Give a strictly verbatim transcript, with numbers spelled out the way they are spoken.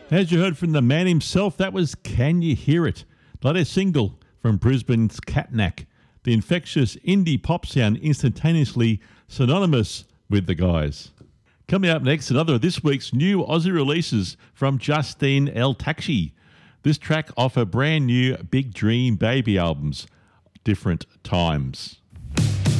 As you heard from the man himself, that was Can You Hear It? The latest single from Brisbane's Catnack. The infectious indie pop sound instantaneously synonymous with the guys. Coming up next, another of this week's new Aussie releases from Justine El Takshi. This track off her brand new Big Dream Baby albums, Different Times.